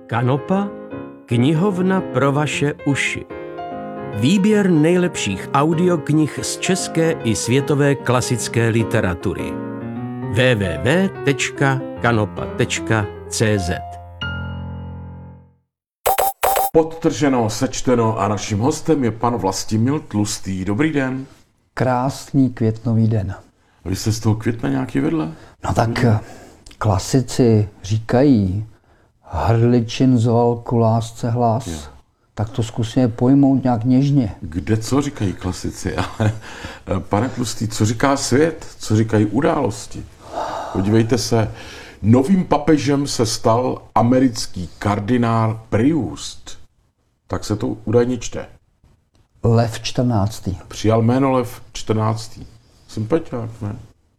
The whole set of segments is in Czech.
Kanopa, knihovna pro vaše uši. Výběr nejlepších audioknih z české i světové klasické literatury. www.kanopa.cz. Podtrženo, sečteno a naším hostem je pan Vlastimil Tlustý. Dobrý den. Krásný květnový den. Vy jste z toho května nějaký vedle? No tak klasici říkají, hrdličin zval ku lásce hlas. Je. Tak to zkusíme pojmout nějak něžně. Kde co říkají klasici? Ale pane Tlustý, co říká svět? Co říkají události? Podívejte se, novým papežem se stal americký kardinál Priust. Tak se to údajně čte. Lev 14. Přijal jméno Lev 14. Jsem Peťák, ne?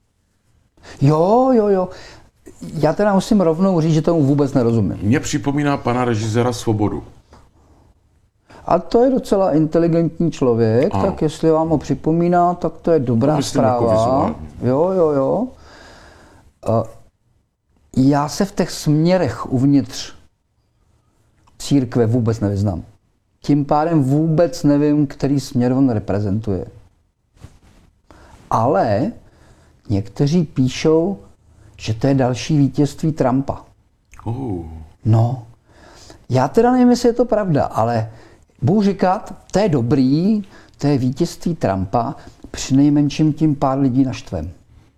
Jo. Já teda musím rovnou říct, že tomu vůbec nerozumím. Mně připomíná pana režiséra Svobodu. A to je docela inteligentní člověk, tak jestli vám ho připomíná, tak to je dobrá zpráva. Jo. Já se v těch směrech uvnitř církve vůbec nevyznám. Tím pádem vůbec nevím, který směr on reprezentuje. Ale někteří píšou, že to je další vítězství Trumpa. No, já teda nevím, jestli je to pravda, ale budu říkat, to je dobrý, to je vítězství Trumpa, přinejmenším tím pár lidí naštvem.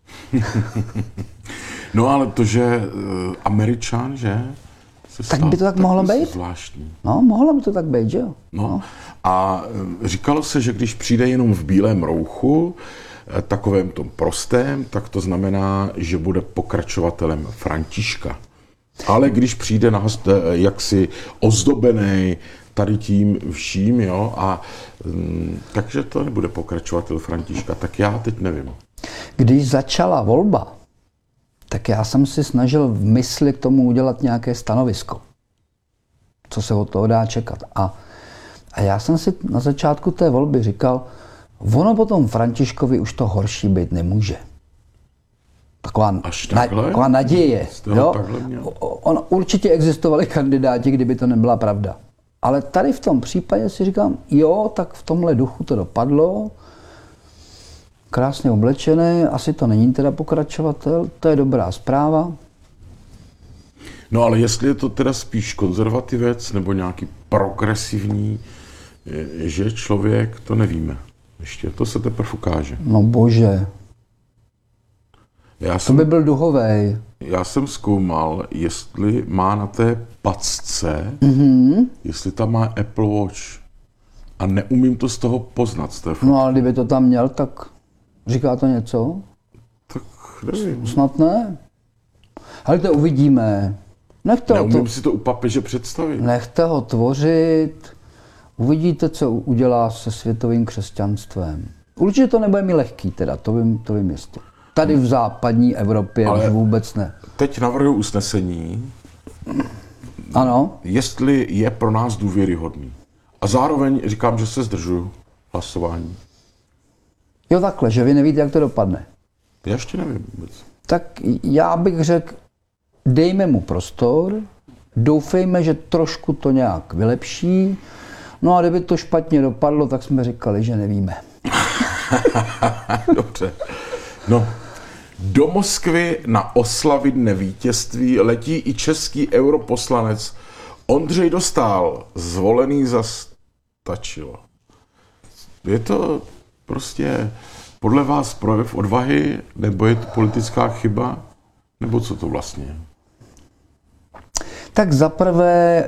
No ale to, že Američan, že? Tak by to tak mohlo být. Zvláštní. No, mohlo by to tak být, že jo? No. A říkalo se, že když přijde jenom v bílém rouchu, takovém tom prostém, tak to znamená, že bude pokračovatelem Františka. Ale když přijde jaksi ozdobený tady tím vším, jo, takže to nebude pokračovatel Františka, tak já teď nevím. Když začala volba, tak já jsem si snažil v mysli k tomu udělat nějaké stanovisko. Co se od toho dá čekat. A já jsem si na začátku té volby říkal, ono potom Františkovi už to horší být nemůže. Taková naděje. Jo? Určitě existovali kandidáti, kdyby to nebyla pravda. Ale tady v tom případě si říkám, jo, tak v tomhle duchu to dopadlo. Krásně oblečený, asi to není teda pokračovatel, to je dobrá zpráva. No ale jestli je to teda spíš konzervativec nebo nějaký progresivní, že člověk, to nevíme. Ještě, to se teprve ukáže. No bože. To by byl duhovej. Já jsem zkoumal, jestli má na té pacce, jestli tam má Apple Watch. A neumím to z toho poznat, z té fotky. No ale kdyby to tam měl, tak říká to něco? Tak nevím. Snad ne. Ale to uvidíme. Neumím si to u papeže představit. Nechte ho tvořit. Uvidíte, co udělá se světovým křesťanstvem. Určitě to nebude mi lehký, teda, to vím jistě. Tady v západní Evropě už vůbec ne. Teď navrhuji usnesení. Ano. Jestli je pro nás důvěryhodný. A zároveň říkám, že se zdržuju hlasování. Jo takhle, že vy nevíte, jak to dopadne. Já ještě nevím vůbec. Tak já bych řekl, dejme mu prostor, doufejme, že trošku to nějak vylepší. No a kdyby to špatně dopadlo, tak jsme říkali, že nevíme. Dobře. No, do Moskvy na oslavy dne vítězství letí i český europoslanec Ondřej Dostál, zvolený za Stačilo. Je to prostě podle vás projev odvahy, nebo je to politická chyba, nebo co to vlastně je? Tak zaprvé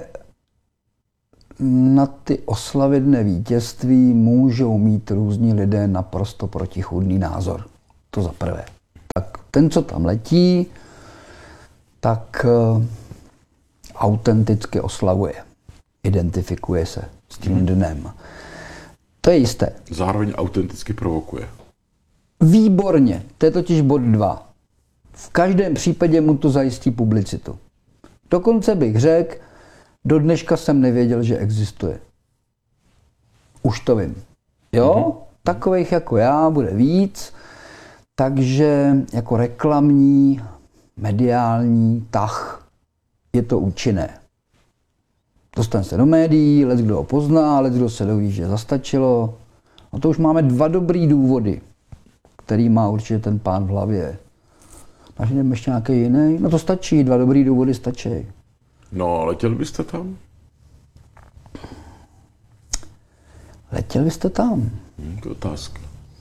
na ty oslavy dne vítězství můžou mít různí lidé naprosto protichůdný názor. To zaprvé. Tak ten, co tam letí, tak autenticky oslavuje. Identifikuje se s tím dnem. To je jisté. Zároveň autenticky provokuje. Výborně. To je totiž bod 2. V každém případě mu to zajistí publicitu. Dokonce bych řekl, do dneška jsem nevěděl, že existuje. Už to vím. Jo? Takových jako já bude víc. Takže jako reklamní, mediální tah je to účinné. Dostane se do médií, leckdo ho pozná, leckdo se doví, že zastačilo. No to už máme 2 dobrý důvody, který má určitě ten pán v hlavě. Najdeme ještě nějaký jiný? No to stačí, 2 dobrý důvody stačí. No, letěl byste tam? Letěl byste tam? To je otázka.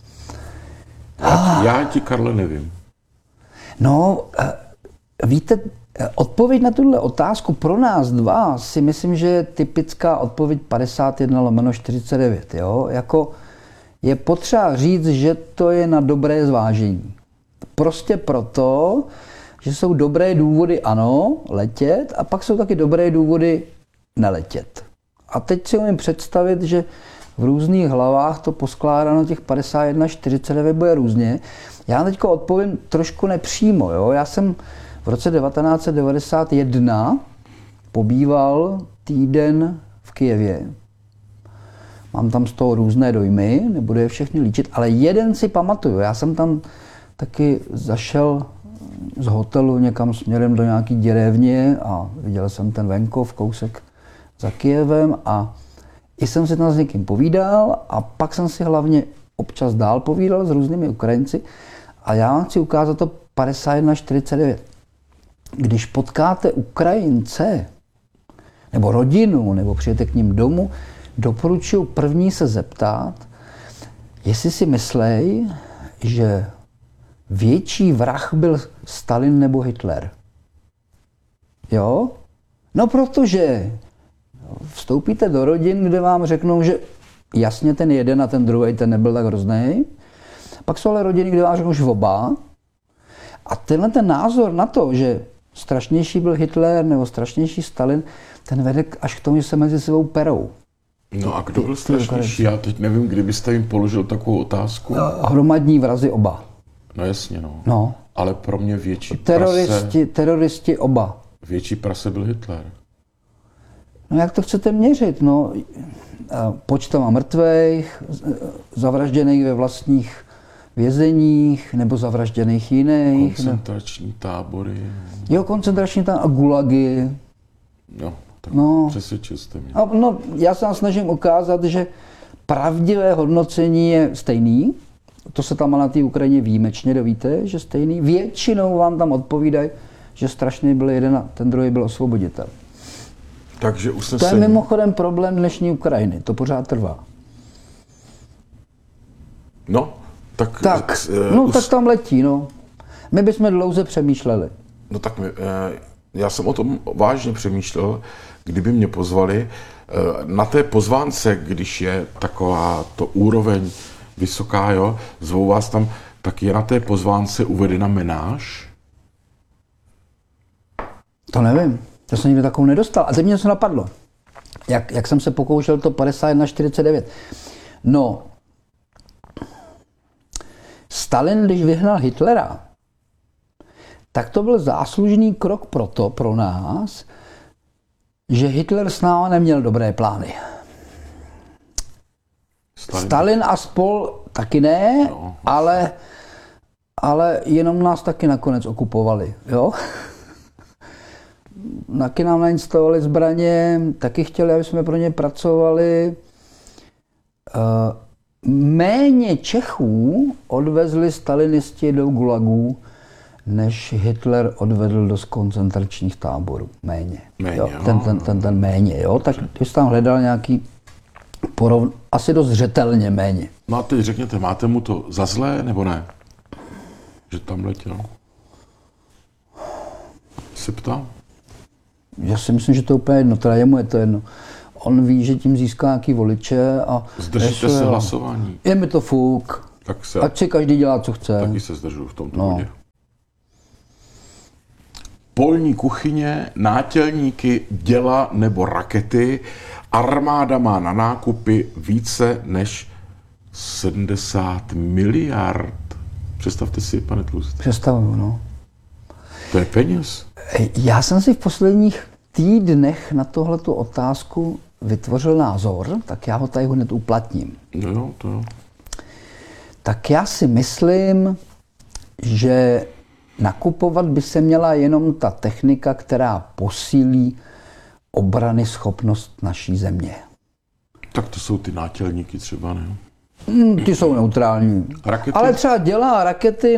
Já ti, Karle, nevím. No, víte, odpověď na tuhle otázku pro nás 2 si myslím, že je typická odpověď 51/49. Jo? Jako je potřeba říct, že to je na dobré zvážení. Prostě proto, že jsou dobré důvody ano, letět, a pak jsou taky dobré důvody neletět. A teď si umím představit, že v různých hlavách to poskládáno těch 51/49 bude různě. Já teď odpovím trošku nepřímo. Jo? Já jsem v roce 1991 pobýval týden v Kyjevě. Mám tam z toho různé dojmy, nebudu je všechny líčit, ale jeden si pamatuju. Já jsem tam taky zašel z hotelu někam směrem do nějaký děrevně a viděl jsem ten venkov, kousek za Kyjevem a i jsem si tam s někým povídal a pak jsem si hlavně občas dál povídal s různými Ukrajinci a já vám chci ukázat to 51/49. Když potkáte Ukrajince nebo rodinu, nebo přijete k ním domů, doporučuji první se zeptat, jestli si myslej, že větší vrah byl Stalin nebo Hitler. Jo? No protože vstoupíte do rodin, kde vám řeknou, že jasně ten jeden a ten druhý, ten nebyl tak hrozný. Pak jsou ale rodiny, kde vám řeknou, že oba. A tenhle ten názor na to, že strašnější byl Hitler nebo strašnější Stalin, ten vede až k tomu, že se mezi sebou perou. No a kdo byl strašnější? Já teď nevím, kdybyste jim položil takovou otázku. Hromadní vrazy oba. No jasně, no. No. Ale pro mě větší Teroristi oba. Větší prase byl Hitler. No jak to chcete měřit? No, počtama mrtvých, zavražděných ve vlastních vězeních, nebo zavražděných jiných. Koncentrační tábory. Jo, koncentrační tábory a gulagy. Jo, tak přesvědčil jste mě. No, já se vám snažím ukázat, že pravdivé hodnocení je stejný. To se tam na té Ukrajině výjimečně dovíte, že stejný. Většinou vám tam odpovídají, že strašný byl jeden a ten druhý byl osvoboditel. Takže usnesení. To je mimochodem problém dnešní Ukrajiny, to pořád trvá. No, tak tam letí, no. My bychom dlouze přemýšleli. No tak já jsem o tom vážně přemýšlel, kdyby mě pozvali. Na té pozvánce, když je taková to úroveň vysoká, jo, zvou vás tam, tak je na té pozvánce uvedena menáž? To nevím. To jsem nikdy takovou nedostal. A teď mě něco napadlo. Jak jsem se pokoušel to 51/49. No, Stalin, když vyhnal Hitlera, tak to byl záslužný krok pro nás, že Hitler s náma neměl dobré plány. Stalin a spol taky ne, no. ale jenom nás taky nakonec okupovali. Jo? Taky nám nainstalovali zbraně, taky chtěli, aby jsme pro ně pracovali. Méně Čechů odvezli stalinisti do gulagů, než Hitler odvedl do koncentračních táborů. Méně. Jo? Ten méně. Jo? Tak když tam hledal nějaký asi dost zřetelně méně. No a teď řekněte, máte mu to za zlé, nebo ne? Že tam letěl? Se ptám? Já si myslím, že to je úplně jedno, teda jemu je to jedno. On ví, že tím získá nějaký voliče a... Zdržíte se hlasování. Je mi to fuk. Ať si každý dělá, co chce. Taky se zdržuju v tomto bodě. Polní kuchyně, nátělníky, děla nebo rakety. Armáda má na nákupy více než 70 miliard. Představte si, pane Tlustý. Představuju, no. To je peněz. Já jsem si v posledních týdnech na tohletu otázku vytvořil názor, tak já ho tady hned uplatním. Jo, to jo. Tak já si myslím, že nakupovat by se měla jenom ta technika, která posílí obrany schopnost naší země. Tak to jsou ty nátělníky třeba, ne? Ty jsou neutrální. Rakety? Ale třeba dělá rakety,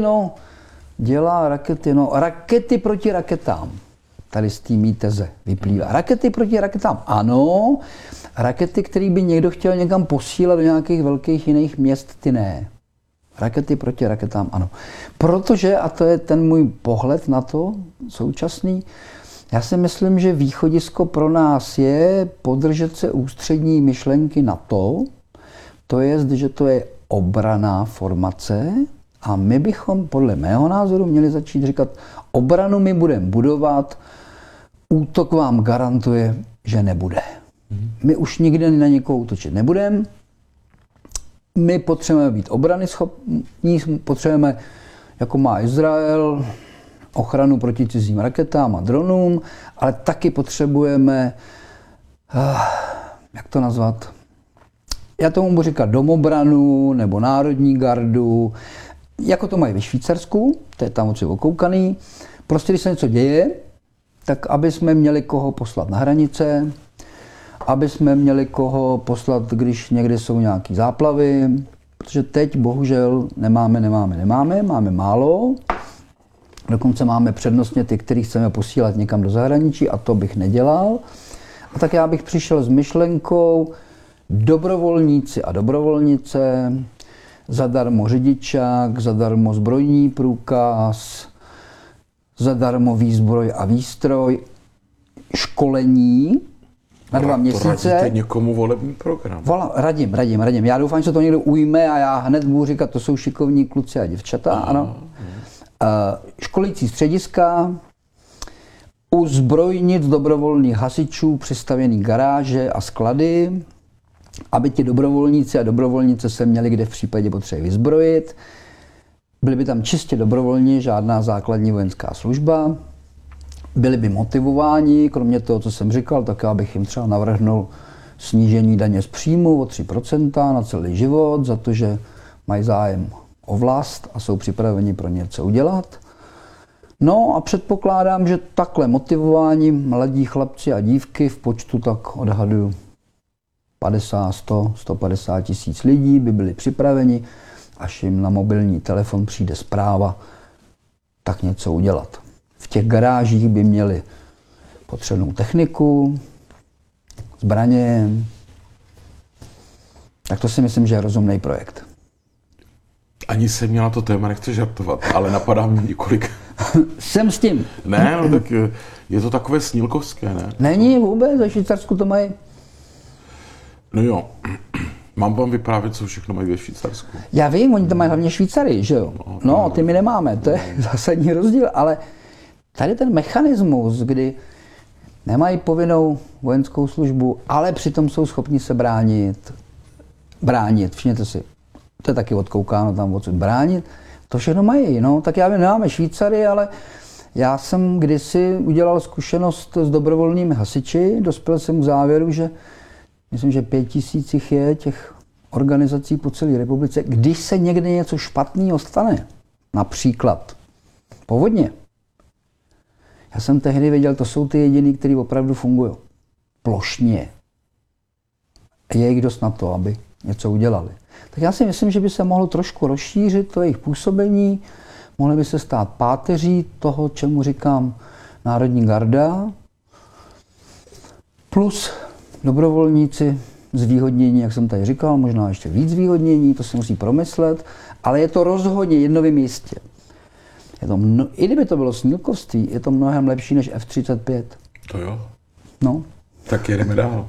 rakety proti raketám. Tady z té mý teze vyplývá. Rakety proti raketám, ano. Rakety, které by někdo chtěl někam posílat do nějakých velkých jiných měst, ty ne. Rakety proti raketám, ano. Protože, a to je ten můj pohled na to současný, já si myslím, že východisko pro nás je podržet se ústřední myšlenky NATO, to je, že to je obranná formace a my bychom podle mého názoru měli začít říkat, obranu my budeme budovat, útok vám garantuje, že nebude. My už nikdy na někoho útočit nebudeme, my potřebujeme být obrany schopní, potřebujeme, jako má Izrael, ochranu proti cizím raketám a dronům, ale taky potřebujeme, jak to nazvat, já tomu budu říkat domobranu nebo národní gardu, jako to mají ve Švýcarsku, to je tam moc okoukaný. Prostě když se něco děje, tak aby jsme měli koho poslat na hranice, aby jsme měli koho poslat, když někde jsou nějaké záplavy, protože teď bohužel máme málo. Dokonce máme přednostně ty, který chceme posílat někam do zahraničí a to bych nedělal. A tak já bych přišel s myšlenkou dobrovolníci a dobrovolnice, zadarmo řidičák, zadarmo zbrojní průkaz, zadarmo výzbroj a výstroj, školení na 2 měsíce. To radíte někomu volební program? Radím. Já doufám, že se to někdo ujme a já hned budu říkat, to jsou šikovní kluci a děvčata, ano. Školící střediska, u zbrojnic dobrovolných hasičů přistavěný garáže a sklady, aby ti dobrovolníci a dobrovolnice se měli kde v případě potřeby vyzbrojit. Byli by tam čistě dobrovolní, žádná základní vojenská služba. Byli by motivováni, kromě toho, co jsem říkal, tak já bych jim třeba navrhnul snížení daně z příjmu o 3% na celý život, za to, že mají zájem o vlast a jsou připraveni pro něco udělat. No a předpokládám, že takhle motivování mladí chlapci a dívky v počtu tak odhaduju 50, 100, 150 tisíc lidí by byli připraveni, až jim na mobilní telefon přijde zpráva, tak něco udělat. V těch garážích by měli potřebnou techniku, zbraně, tak to si myslím, že je rozumný projekt. Ani se mě na to téma nechci žartovat, ale napadá mě několik. Jsem s tím. Ne, no tak je to takové snílkovské, ne? Není vůbec, ve Švýcarsku to mají. No jo, mám vám vyprávět, co všechno mají ve Švýcarsku. Já vím, oni tam mají hlavně Švýcary, že jo? No, ty my nemáme, to je zásadní rozdíl, ale tady ten mechanismus, kdy nemají povinnou vojenskou službu, ale přitom jsou schopni se bránit, všimněte si, to je taky odkoukáno tam odsud bránit, to všechno mají, no, tak já vím, nemáme Švýcary, ale já jsem kdysi udělal zkušenost s dobrovolnými hasiči, dospěl jsem k závěru, že myslím, že 5 000 jich je těch organizací po celé republice. Když se někde něco špatného stane, například povodně, já jsem tehdy věděl, to jsou ty jediný, kteří opravdu fungují. Plošně. Je jich dost na to, aby něco udělali. Tak já si myslím, že by se mohlo trošku rozšířit to jejich působení, mohly by se stát páteří toho, čemu říkám Národní garda, plus dobrovolníci zvýhodnění, jak jsem tady říkal, možná ještě víc zvýhodnění, to se musí promyslet, ale je to rozhodně jednovým jistě. I kdyby to bylo snílkovství, je to mnohem lepší než F-35. To jo. No. Tak jedeme dál.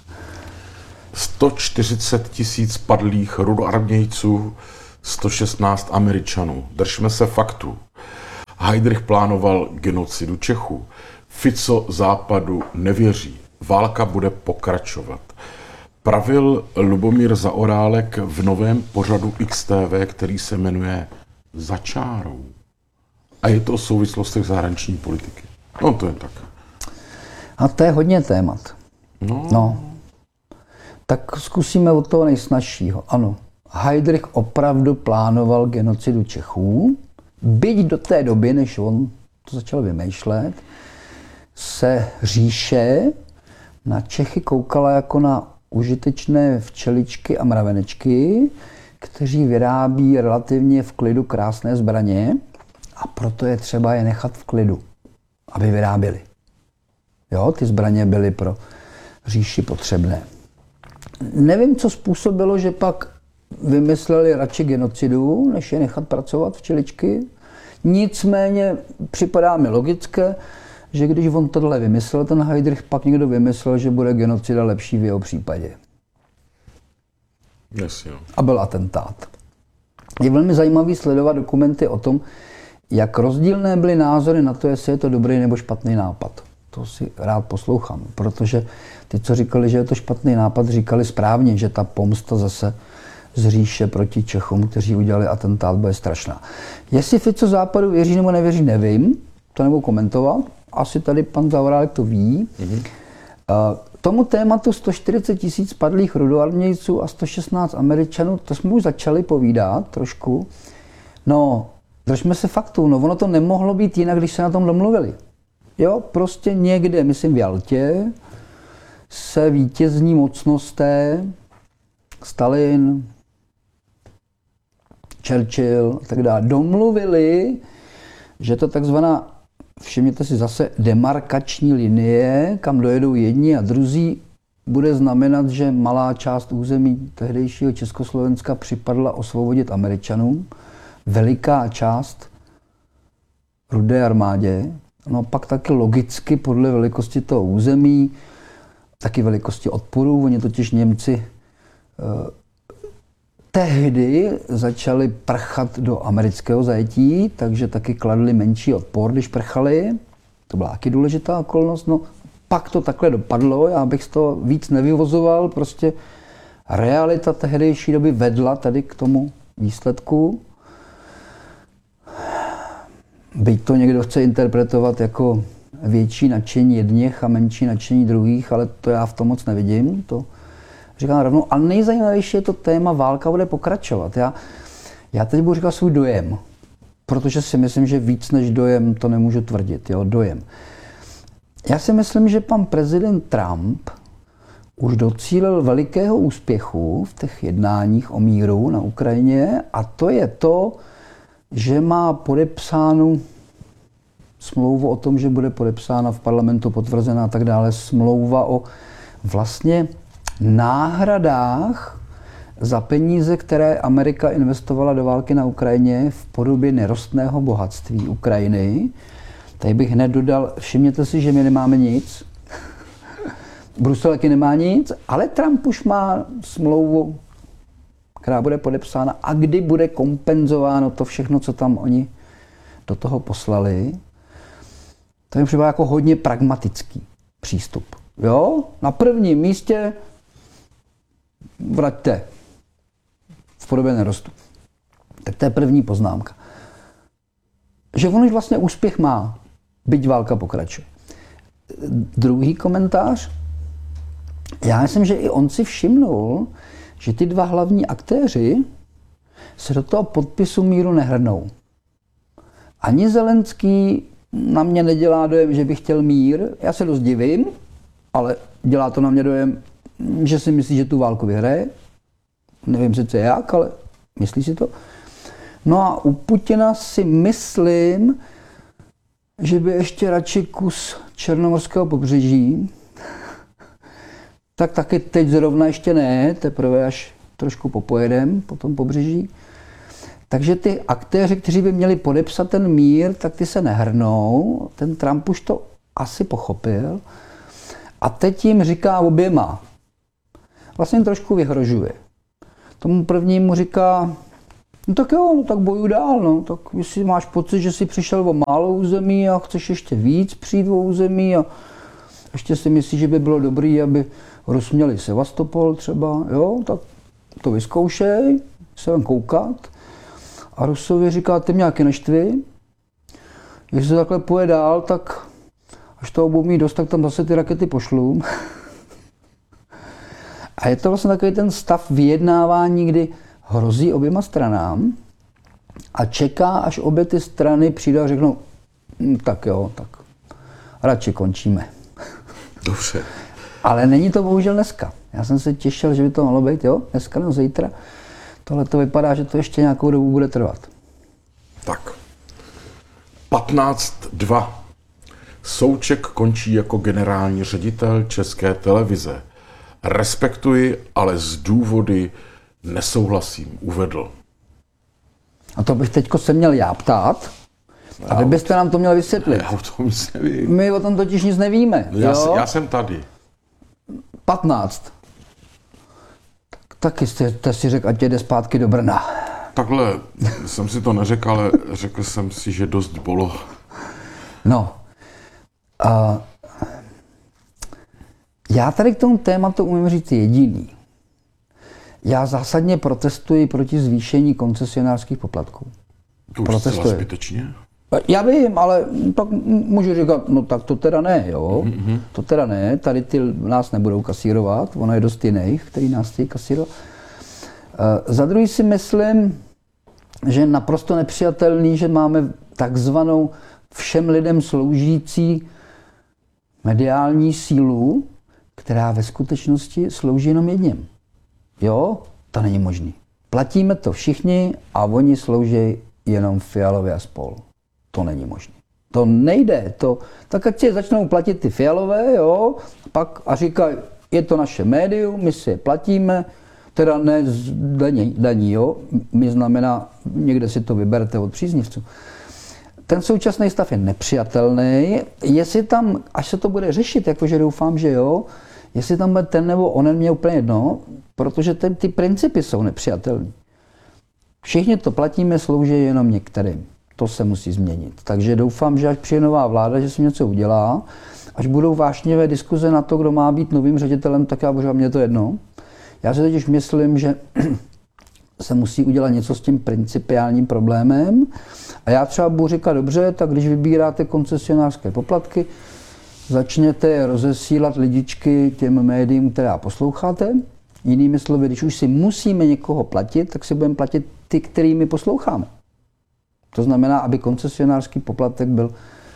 140 000 padlých rudoarmějců, 116 Američanů. Držme se faktů. Heydrich plánoval genocidu Čechů. Fico Západu nevěří. Válka bude pokračovat. Pravil Lubomír Zaorálek v novém pořadu XTV, který se jmenuje Za čárou. A je to o souvislostech zahraniční politiky. No to je tak. A to je hodně témat. No. Tak zkusíme od toho nejsnažšího. Ano, Heydrich opravdu plánoval genocidu Čechů, byť do té doby, než on to začal vymýšlet, se říše na Čechy koukala jako na užitečné včeličky a mravenečky, kteří vyrábí relativně v klidu krásné zbraně a proto je třeba je nechat v klidu, aby vyráběli. Jo, ty zbraně byly pro říši potřebné. Nevím, co způsobilo, že pak vymysleli radši genocidu, než je nechat pracovat včeličky. Nicméně připadá mi logické, že když on tohle vymyslel, ten Heydrich, pak někdo vymyslel, že bude genocida lepší v jeho případě. Jasně. A byl atentát. Je velmi zajímavý sledovat dokumenty o tom, jak rozdílné byly názory na to, jestli je to dobrý nebo špatný nápad. To si rád poslouchám, protože ty, co říkali, že je to špatný nápad, říkali správně, že ta pomsta zase z říše proti Čechům, kteří udělali atentát, bude strašná. Jestli Fico Západu věří nebo nevěří, nevím, to nebudu komentovat. Asi tady pan Zaorálek to ví. Tomu tématu 140 000 padlých rudoarmějců a 116 Američanů, to jsme už začali povídat trošku. No, držme se faktů, no ono to nemohlo být jinak, když se na tom domluvili. Jo, prostě někde, myslím v Jaltě, se vítězní mocnosté, Stalin, Churchill a tak dále, domluvili, že to takzvaná, všimněte si zase, demarkační linie, kam dojedou jedni a druzí, bude znamenat, že malá část území tehdejšího Československa připadla osvobodit Američanům, veliká část Rudé armádě, no pak taky logicky podle velikosti toho území, taky velikosti odporu, oni totiž Němci tehdy začali prchat do amerického zajetí, takže taky kladli menší odpor, když prchali. To byla taky důležitá okolnost. No, pak to takhle dopadlo, já bych z toho víc nevyvozoval, prostě realita tehdejší doby vedla tady k tomu výsledku. Byť to někdo chce interpretovat jako větší nadšení jedněch a menší nadšení druhých, ale to já v tom moc nevidím. To říkám rovnou. A nejzajímavější je to téma válka bude pokračovat. Já teď budu říkat svůj dojem, protože si myslím, že víc než dojem to nemůžu tvrdit. Jo? Dojem. Já si myslím, že pan prezident Trump už docílil velikého úspěchu v těch jednáních o míru na Ukrajině a to je to, že má podepsánu smlouvu o tom, že bude podepsána v parlamentu, potvrzená a tak dále, smlouva o vlastně náhradách za peníze, které Amerika investovala do války na Ukrajině v podobě nerostného bohatství Ukrajiny. Tady bych hned dodal, všimněte si, že my nemáme nic. Brusel taky nemá nic, ale Trump už má smlouvu, která bude podepsána a kdy bude kompenzováno to všechno, co tam oni do toho poslali. To mi připadá jako hodně pragmatický přístup. Jo? Na prvním místě vraťte v podobě nerostu. Tak to je první poznámka. Že on už vlastně úspěch má, byť válka pokračuje. Druhý komentář. Já myslím, že i on si všimnul, že ty dva hlavní aktéři se do toho podpisu míru nehrnou. Ani Zelenský na mě nedělá dojem, že by chtěl mír. Já se dost divím, ale dělá to na mě dojem, že si myslí, že tu válku vyhraje. Nevím sice jak, ale myslí si to. No a u Putina si myslím, že by ještě radši kus černomorského pobřeží. Tak taky teď zrovna ještě ne, teprve až trošku popojedem po tom pobřeží. Takže ty aktéři, kteří by měli podepsat ten mír, tak ty se nehrnou. Ten Trump už to asi pochopil. A teď jim říká oběma. Vlastně jim trošku vyhrožuje. Tomu prvnímu říká, no tak jo, no tak bojuj dál, no. Tak jestli máš pocit, že jsi přišel o málo území a chceš ještě víc přijít o území a ještě si myslíš, že by bylo dobré, aby Rus měli Sevastopol třeba, jo, tak to vyzkoušej, se ven koukat. A Rusovi říká, ty mě nějaký neštvi, jestli se takhle půjde dál, tak až toho budou mít dost, tak tam zase ty rakety pošlu. A je to vlastně takový ten stav vyjednávání, kdy hrozí oběma stranám a čeká, až obě ty strany přijdou a řeknou, tak jo, tak radši končíme. Dobře. Ale není to bohužel dneska. Já jsem se těšil, že by to mohlo být, jo, dneska nebo zítra. Tohle to vypadá, že to ještě nějakou dobu bude trvat. Tak. 15.2. Souček končí jako generální ředitel České televize. Respektuji, ale z důvody nesouhlasím, uvedl. A to bych teďko se měl já ptát, a vy byste nám to měl vysvětlit. Já o tom nic nevím. My o tom totiž nic nevíme. Já jsem tady. 15. Taky jste si řekl, ať jde zpátky do Brna. Takhle jsem si to neřekl, ale řekl jsem si, že dost bolo. No. Já tady k tomu tématu umím říct jediný. Já zásadně protestuji proti zvýšení koncesionářských poplatků. To už zcela zbytečně. Já vím, ale tak můžu říkat, no tak to teda ne, jo. Mm-hmm. To teda ne, tady ty nás nebudou kasírovat, ono je dost jiných, který nás chtějí kasírovat. Za druhý si myslím, že je naprosto nepřijatelný, že máme takzvanou všem lidem sloužící mediální sílu, která ve skutečnosti slouží jenom jedním. Jo, to není možný. Platíme to všichni a oni slouží jenom Fialovi a spol. To není možné. To nejde. Tak ať si začnou platit ty Fialové, jo, pak a říkají, je to naše médium, my si je platíme, teda ne z daní, jo, my znamená, někde si to vyberete od příznivců. Ten současný stav je nepřijatelný. Jestli tam, až se to bude řešit, jakože doufám, že jo, jestli tam bude ten nebo onen, mě úplně jedno, protože ty principy jsou nepřijatelné. Všichni to platíme, slouží jenom některým. To se musí změnit. Takže doufám, že až přijde nová vláda, že se něco udělá, až budou vášnivé diskuze na to, kdo má být novým ředitelem, tak já bože, mě to jedno. Já si totiž myslím, že se musí udělat něco s tím principiálním problémem. A já třeba budu říkat, dobře, tak když vybíráte koncesionářské poplatky, začněte je rozesílat lidičky těm médiím, která posloucháte. Jinými slovy, když už si musíme někoho platit, tak si budeme platit ty, kterými posloucháme. To znamená, aby koncesionářský poplatek byl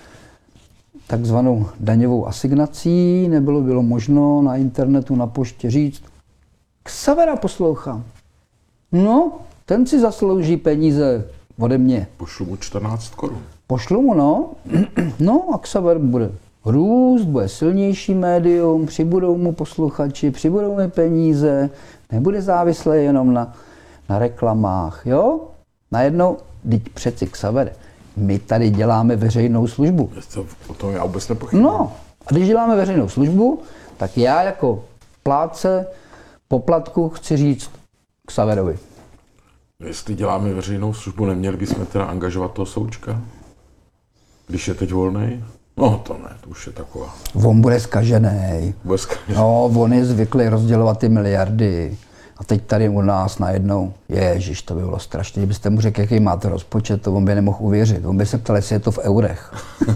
takzvanou daňovou asignací, bylo možno na internetu, na poště říct, Xavera poslouchám. No, ten si zaslouží peníze ode mě. Pošlu mu 14 korun. Pošlu mu, no. No a Xaver bude růst, bude silnější médium, přibudou mu posluchači, přibudou mu peníze, nebude závislý jenom na reklamách, jo? Najednou, teď přeci Xaver, my tady děláme veřejnou službu. O tom já vůbec nepochybuji. No, a když děláme veřejnou službu, tak já jako plátce poplatku chci říct Xaverovi. Jestli děláme veřejnou službu, neměli bychom teda angažovat toho Součka? Když je teď volnej? No to ne, to už je taková. On bude zkažený. No, on je zvyklý rozdělovat ty miliardy. A teď tady u nás najednou, ježiš, to by bylo strašné. Kdybyste mu řekl, jaký máte rozpočet, to on by nemohl uvěřit. On by se ptal, jestli je to v eurech.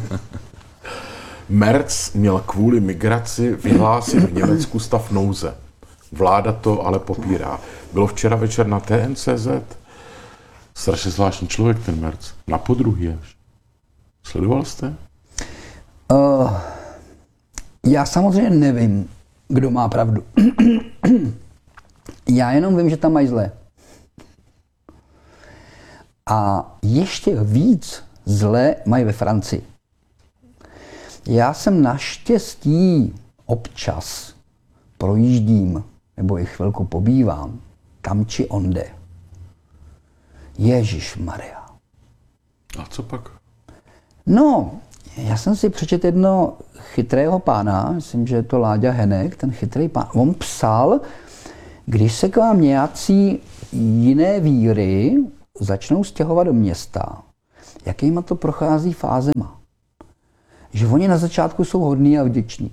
Merz měl kvůli migraci vyhlásit v Německu stav nouze. Vláda to ale popírá. Bylo včera večer na TNCZ. Strašně zvláštní člověk ten Merz. Na podruhý až. Sledoval jste? Já samozřejmě nevím, kdo má pravdu. Já jenom vím, že tam mají zlé. A ještě víc zlé mají ve Francii. Já jsem naštěstí občas projíždím, nebo i chvilku pobývám, tam či onde. Ježišmarja. A co pak? No, já jsem si přečetl jedno chytrého pána, myslím, že je to Láďa Henek, ten chytrý pán. On psal, když se k vám nějací jiné víry začnou stěhovat do města, jakýma to prochází fázema. Že oni na začátku jsou hodní a vděční.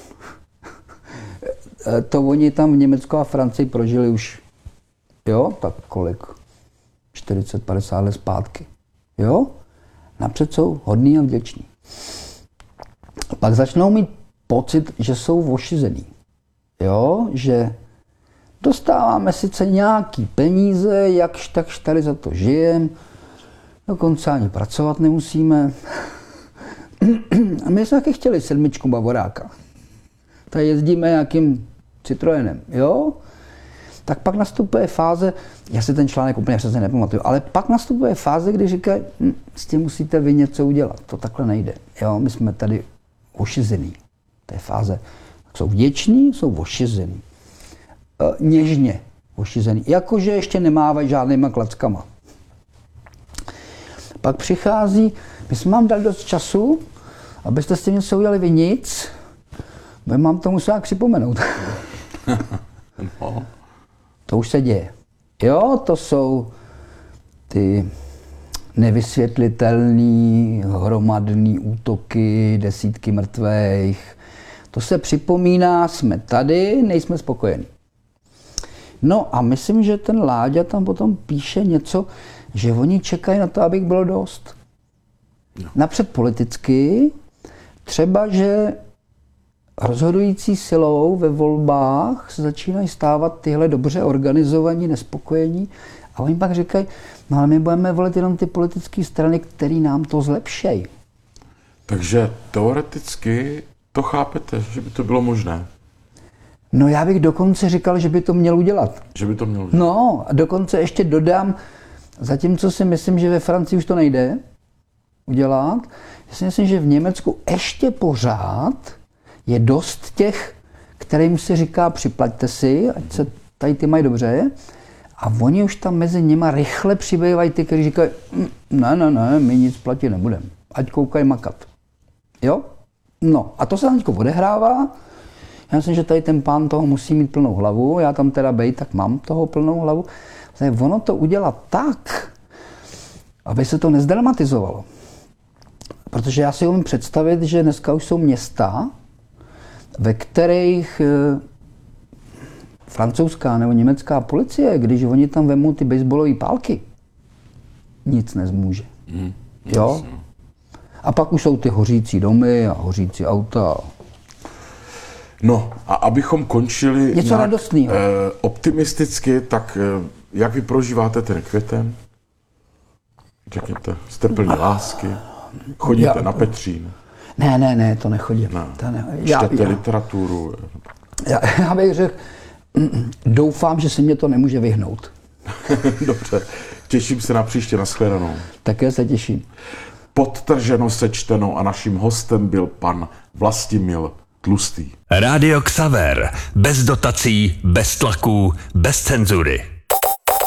To oni tam v Německu a Francii prožili už, jo, tak kolik? 40-50 let zpátky. Jo? Napřed jsou hodní a vděční. Pak začnou mít pocit, že jsou ošizený. Jo? Že dostáváme sice nějaký peníze, jakž takž tady za to žijeme, dokonce ani pracovat nemusíme. A my jsme taky chtěli 7 Bavoráka. tady jezdíme nějakým Citroenem, jo? Tak pak nastupuje fáze, já si ten článek úplně přesně nepamatuju, ale pak nastupuje fáze, kdy říkají, s tím musíte vy něco udělat, to takhle nejde. Jo, my jsme tady ošizený. To je fáze. Jsou vděční, jsou ošizený. Něžně ošizený. Jakože ještě nemávají žádnýma klackama. Pak přichází, my jsme vám dali dost času, abyste s tím něco udělali vy nic, my mám to musel připomenout. No. To už se děje. Jo, to jsou ty nevysvětlitelné hromadné útoky, desítky mrtvých. To se připomíná, jsme tady, nejsme spokojení. No a myslím, že ten Láďa tam potom píše něco, že oni čekají na to, abych bylo dost. No. Napřed politicky, třeba, že rozhodující silou ve volbách se začínají stávat tyhle dobře organizovaní, nespokojení a oni pak říkají, no ale my budeme volit jenom ty politické strany, které nám to zlepšejí. Takže teoreticky to chápete, že by to bylo možné? No já bych dokonce říkal, že by to měl udělat. Že by to mělo udělat? No a dokonce ještě dodám, zatímco si myslím, že ve Francii už to nejde udělat, já si myslím, že v Německu ještě pořád je dost těch, kterým se říká připlaťte si, ať se tady ty mají dobře. A oni už tam mezi nima rychle přibývají ty, kteří říkají, ne, my nic platit nebudeme. Ať koukají makat. Jo? No a to se tam teďko odehrává. Já myslím, že tady ten pán toho musí mít plnou hlavu. Já tam teda bej, tak mám toho plnou hlavu. Ono to udělat tak, aby se to nezdramatizovalo. Protože já si umím představit, že dneska už jsou města, ve kterých francouzská nebo německá policie, když oni tam vemou ty baseballové pálky, nic nezmůže. Jo? A pak už jsou ty hořící domy a hořící auta. No a abychom končili něco radostného. Optimisticky, tak jak vy prožíváte ten květen? Řekněte, jste plní lásky, chodíte na Petřín. Ne, to nechodím. Čtete literaturu. Já bych řekl, doufám, že se mě to nemůže vyhnout. Dobře, těším se na příště, nashledanou. Také se těším. Podtrženo, sečteno a naším hostem byl pan Vlastimil Tlustý. Rádio Xaver. Bez dotací, bez tlaků, bez cenzury.